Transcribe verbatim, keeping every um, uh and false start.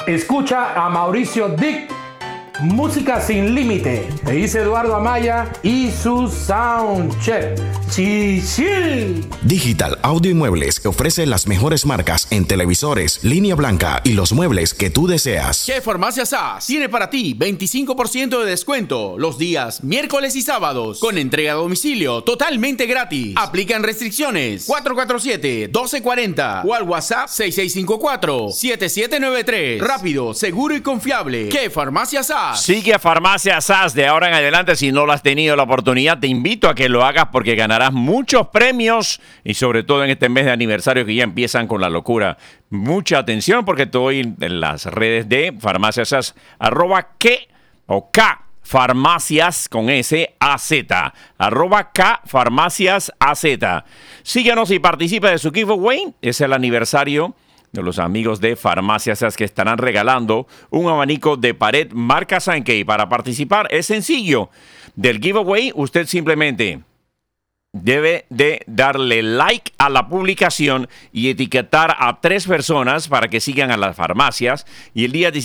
Escucha a Mauricio Dick, Música Sin Límite. Le dice Eduardo Amaya y su Soundcheck. ¡Chichi! Digital Audio y Muebles ofrece las mejores marcas en televisores, línea blanca y los muebles que tú deseas. Que Farmacia S A S tiene para ti veinticinco por ciento de descuento los días miércoles y sábados con entrega a domicilio totalmente gratis. Aplican restricciones. cuatro cuatro siete, uno dos cuatro cero o al WhatsApp seis seis cinco cuatro, siete siete nueve tres. Rápido, seguro y confiable. Que Farmacia S A S. Sigue a Farmacia S A S de ahora en adelante. Si no lo has tenido la oportunidad, te invito a que lo hagas porque ganarás muchos premios y sobre todo en este mes de aniversario que ya empiezan con la locura. Mucha atención porque estoy en las redes de Farmacia S A S, arroba que o K Farmacias con S A Z, arroba K Farmacias A Z. Síganos y participa de su giveaway. Es el aniversario de los amigos de Farmacias S A S que estarán regalando un abanico de pared marca Sankey. Para participar es sencillo. Del giveaway usted simplemente debe de darle like a la publicación y etiquetar a tres personas para que sigan a las farmacias y el día